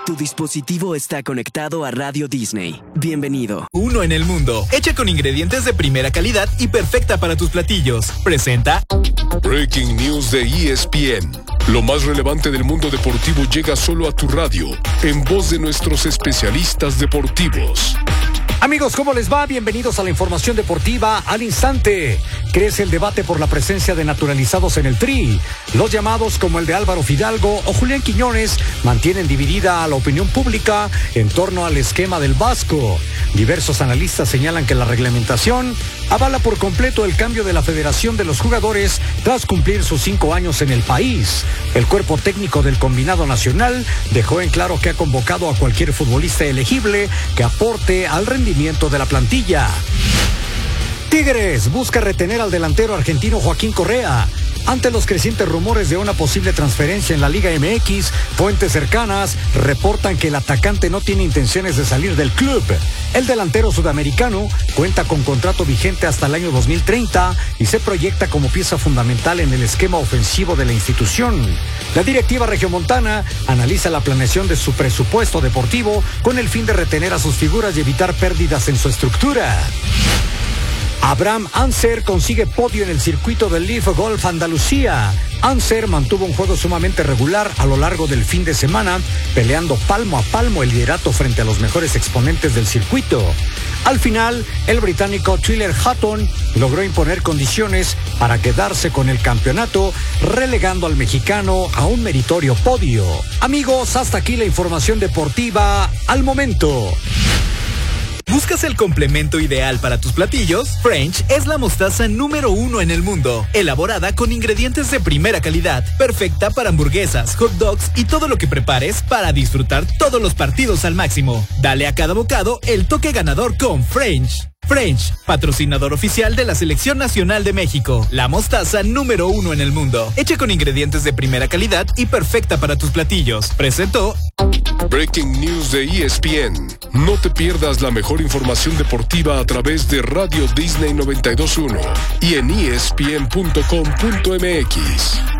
Tu dispositivo está conectado a Radio Disney. Bienvenido. Uno en el mundo, hecha con ingredientes de primera calidad y perfecta para tus platillos. Presenta Breaking News de ESPN. Lo más relevante del mundo deportivo llega solo a tu radio, en voz de nuestros especialistas deportivos. Amigos, ¿cómo les va? Bienvenidos a la información deportiva al instante. Crece el debate por la presencia de naturalizados en el Tri. Los llamados como el de Álvaro Fidalgo o Julián Quiñones mantienen dividida a la opinión pública en torno al esquema del Vasco. Diversos analistas señalan que la reglamentación avala por completo el cambio de la federación de los jugadores tras cumplir sus 5 años en el país. El cuerpo técnico del combinado nacional dejó en claro que ha convocado a cualquier futbolista elegible que aporte al rendimiento de la plantilla. Tigres busca retener al delantero argentino Joaquín Correa. Ante los crecientes rumores de una posible transferencia en la Liga MX, fuentes cercanas reportan que el atacante no tiene intenciones de salir del club. El delantero sudamericano cuenta con contrato vigente hasta el año 2030 y se proyecta como pieza fundamental en el esquema ofensivo de la institución. La directiva regiomontana analiza la planeación de su presupuesto deportivo con el fin de retener a sus figuras y evitar pérdidas en su estructura. Abraham Anser consigue podio en el circuito del Leaf Golf Andalucía. Anser mantuvo un juego sumamente regular a lo largo del fin de semana, peleando palmo a palmo el liderato frente a los mejores exponentes del circuito. Al final, el británico Tyler Hatton logró imponer condiciones para quedarse con el campeonato, relegando al mexicano a un meritorio podio. Amigos, hasta aquí la información deportiva al momento. ¿Buscas el complemento ideal para tus platillos? French es la mostaza número 1 en el mundo, elaborada con ingredientes de primera calidad, perfecta para hamburguesas, hot dogs y todo lo que prepares para disfrutar todos los partidos al máximo. Dale a cada bocado el toque ganador con French. French, patrocinador oficial de la Selección Nacional de México, la mostaza número 1 en el mundo, hecha con ingredientes de primera calidad y perfecta para tus platillos. Presentó Breaking News de ESPN. No te pierdas la mejor información deportiva a través de Radio Disney 92.1 y en ESPN.com.mx.